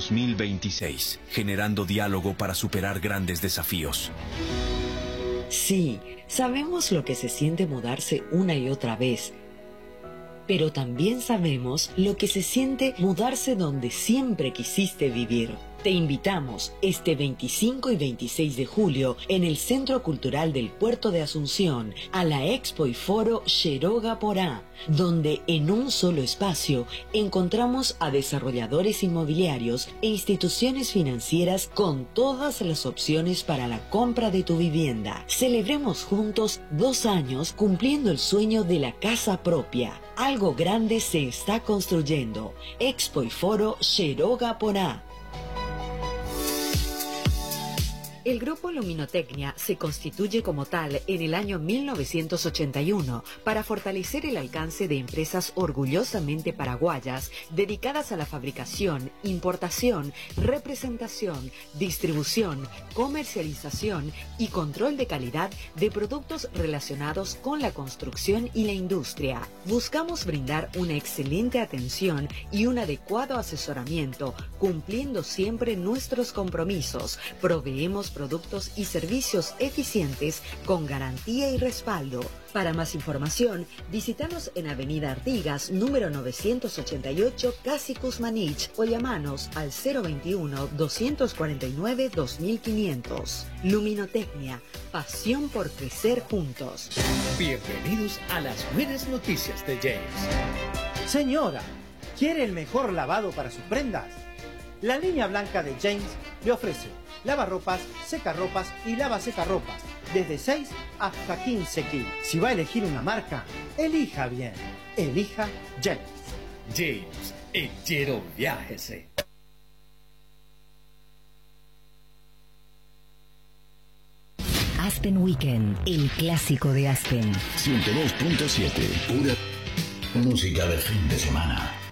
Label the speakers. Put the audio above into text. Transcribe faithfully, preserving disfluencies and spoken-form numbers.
Speaker 1: dos mil veintiséis, generando diálogo para superar grandes desafíos.
Speaker 2: Sí, sabemos lo que se siente mudarse una y otra vez, pero también sabemos lo que se siente mudarse donde siempre quisiste vivir. Te invitamos este veinticinco y veintiséis de julio en el Centro Cultural del Puerto de Asunción a la Expo y Foro Xiroga Porá, donde en un solo espacio encontramos a desarrolladores inmobiliarios e instituciones financieras con todas las opciones para la compra de tu vivienda. Celebremos juntos dos años cumpliendo el sueño de la casa propia. Algo grande se está construyendo. Expo y Foro Xiroga Porá. El Grupo Luminotecnia se constituye como tal en el año mil novecientos ochenta y uno para fortalecer el alcance de empresas orgullosamente paraguayas dedicadas a la fabricación, importación, representación, distribución, comercialización y control de calidad de productos relacionados con la construcción y la industria. Buscamos brindar una excelente atención y un adecuado asesoramiento, cumpliendo siempre nuestros compromisos. Proveemos productos y servicios eficientes con garantía y respaldo. Para más información, visítanos en Avenida Artigas, número novecientos ochenta y ocho, Casi Cusmanich, o llamanos al cero veintiuno, doscientos cuarenta y nueve, dos mil quinientos. Luminotecnia, pasión por crecer juntos.
Speaker 3: Bienvenidos a las buenas noticias de James.
Speaker 4: Señora, ¿quiere el mejor lavado para sus prendas? La línea blanca de James le ofrece lavarropas, secarropas y lava secarropas, desde seis hasta quince kilos. Si va a elegir una marca, elija bien. Elija James.
Speaker 3: James, echero viájese.
Speaker 5: Aspen Weekend, el clásico de Aspen.
Speaker 6: ciento dos punto siete, pura música de fin de semana.